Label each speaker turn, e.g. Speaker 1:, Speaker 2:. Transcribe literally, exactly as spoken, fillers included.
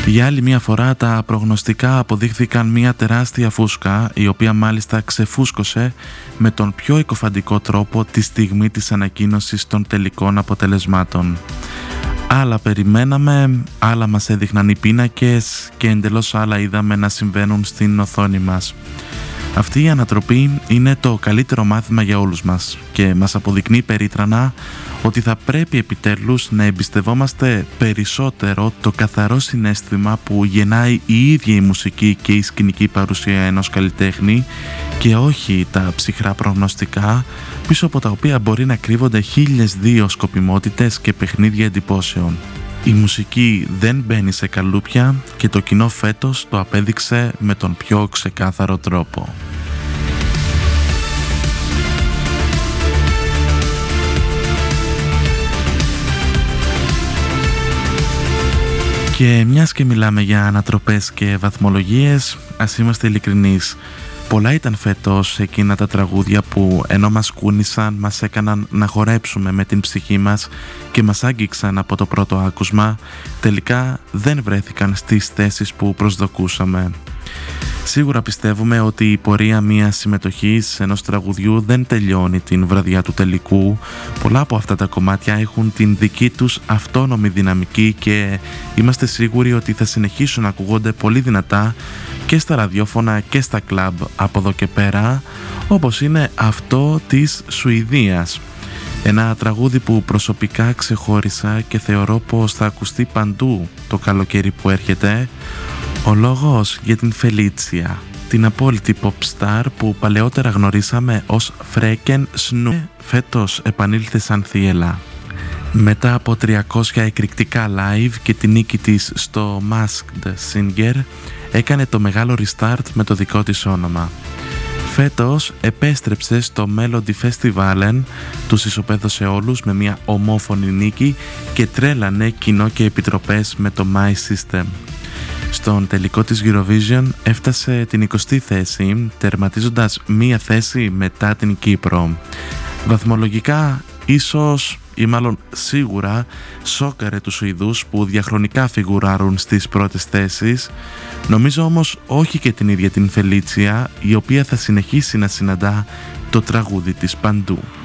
Speaker 1: Για άλλη μια φορά τα προγνωστικά αποδείχθηκαν μια τεράστια φούσκα, η οποία μάλιστα ξεφούσκωσε με τον πιο εκοφαντικό τρόπο τη στιγμή της ανακοίνωσης των τελικών αποτελεσμάτων. Άλλα περιμέναμε, άλλα μας έδειχναν οι πίνακες και εντελώς άλλα είδαμε να συμβαίνουν στην οθόνη μας. Αυτή η ανατροπή είναι το καλύτερο μάθημα για όλους μας και μας αποδεικνύει περίτρανα ότι θα πρέπει επιτέλους να εμπιστευόμαστε περισσότερο το καθαρό συναίσθημα που γεννάει η ίδια η μουσική και η σκηνική παρουσία ενός καλλιτέχνη και όχι τα ψυχρά προγνωστικά πίσω από τα οποία μπορεί να κρύβονται χίλιες δύο σκοπιμότητες και παιχνίδια εντυπώσεων. Η μουσική δεν μπαίνει σε καλούπια και το κοινό φέτος το απέδειξε με τον πιο ξεκάθαρο τρόπο. Και μιας και μιλάμε για ανατροπές και βαθμολογίες, ας είμαστε ειλικρινείς. Πολλά ήταν φέτος εκείνα τα τραγούδια που ενώ μας κούνησαν, μας έκαναν να χορέψουμε με την ψυχή μας και μας άγγιξαν από το πρώτο άκουσμα, τελικά δεν βρέθηκαν στις θέσεις που προσδοκούσαμε. Σίγουρα πιστεύουμε ότι η πορεία μιας συμμετοχής ενός τραγουδιού δεν τελειώνει την βραδιά του τελικού. Πολλά από αυτά τα κομμάτια έχουν την δική τους αυτόνομη δυναμική και είμαστε σίγουροι ότι θα συνεχίσουν να ακούγονται πολύ δυνατά και στα ραδιόφωνα και στα κλαμπ από εδώ και πέρα, όπως είναι αυτό της Σουηδίας. Ένα τραγούδι που προσωπικά ξεχώρισα και θεωρώ πως θα ακουστεί παντού το καλοκαίρι που έρχεται. Ο λόγος για την Φελίτσια, την απόλυτη pop star που παλαιότερα γνωρίσαμε ως Fröken Snu, φέτος επανήλθε σαν θύελλα. Μετά από τριακόσια εκρηκτικά live και την νίκη της στο Masked Singer, έκανε το μεγάλο restart με το δικό της όνομα. Φέτος επέστρεψε στο Melody Festivalen, τους ισοπαίδωσε όλους με μια ομόφωνη νίκη και τρέλανε κοινό και επιτροπές με το My System. Στον τελικό της Eurovision έφτασε την εικοστή θέση, τερματίζοντας μία θέση μετά την Κύπρο. Βαθμολογικά ίσως ή μάλλον σίγουρα σόκαρε τους Σουηδούς που διαχρονικά φιγουράρουν στις πρώτες θέσεις. Νομίζω όμως όχι και την ίδια την Φελίτσια, η οποία θα συνεχίσει να συναντά το τραγούδι της παντού.